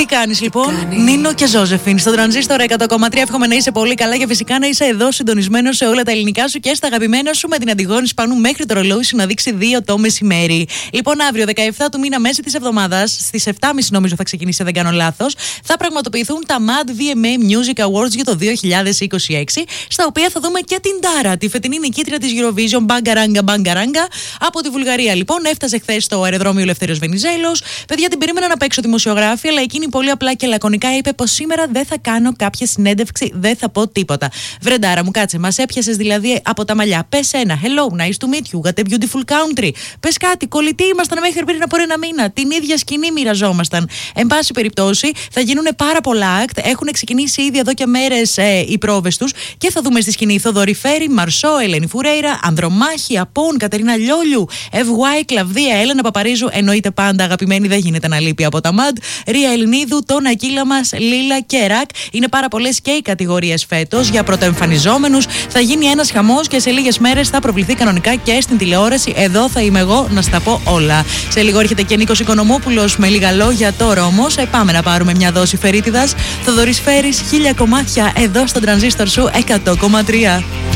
κάνεις λοιπόν? Νίνο και Ζώζεφιν στον Τρανζίστορ 100,3. Εύχομαι να είσαι πολύ καλά και φυσικά να είσαι εδώ συντονισμένο σε όλα τα ελληνικά σου και στα αγαπημένα σου με την Αντιγόνη Σπανού μέχρι το ρολόι σου να δείξει 2 το μεσημέρι. Λοιπόν, αύριο 17 του μήνα, μέση τη εβδομάδα, στις 7.30 νομίζω θα ξεκινήσει, δεν κάνω λάθος, θα πραγματοποιηθούν τα Mad VMA Music Awards για το 2026, στα οποία θα δούμε και την Τάρα, τη φετινή νικήτρια της Eurovision, Μπαγκαράγκα από τη Βουλγαρία. Λοιπόν, έφτασε χθες στο αεροδρόμιο Ελευθέριος Βενιζέλος. Παιδιά, την περίμεναν απ' έξω δημοσιογράφοι, αλλά εκείνη πολύ απλά και λακωνικά είπε πως σήμερα δεν θα κάνω κάποια συνέντευξη, δεν θα πω τίποτα. Βρεντάρα μου, κάτσε, μας έπιασες δηλαδή από τα μαλλιά. Πες ένα, hello, nice to meet you, what a beautiful country. Πες κάτι, κολλητοί ήμασταν μέχρι πριν από ένα μήνα. Την ίδια σκηνή μοιραζόμασταν. Εν πάση περιπτώσει, θα γίνουν πάρα πολλά act. Έχουν ξεκινήσει ήδη εδώ και μέρες οι πρόβες τους και θα δούμε στη σκηνή Θοδωρή Φέρη, Μαρσό, Ελένη Φουρέιρα, Ανδρομάχη, Απών, Κατερίνα Λιόλιου, Ευγουάη, Κλαβδία, Έλενα Παπαρίζου, εννοείται πάντα αγαπημένη, δεν γίνεται να λείπει από τα Mad, Ρία Ελληνίδου, τον Ακύλα μας, Λίλα και Ρακ. Είναι πάρα πολλές και οι κατηγορίες φέτος για πρωτοεμφανιζόμενους. Θα γίνει ένας χαμός και σε λίγες μέρες θα προβληθεί κανονικά και στην τηλεόραση. Εδώ θα είμαι εγώ να στα πω όλα. Σε λίγο έρχεται και Νίκος Οικονομόπουλος με λίγα λόγια. Τώρα όμως πάμε να πάρουμε μια δόση φερίτιδας. Θοδωρής Φέρης, 1000 κομμάτια εδώ στο Τρανζίστορ σου 100,3.